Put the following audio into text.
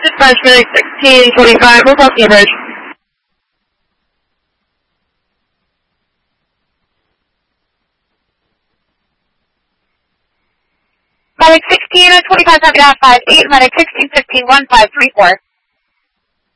Dispatch Medic 1625, we'll cross the bridge. Medic 1625, 58, Medic 1615, 1534.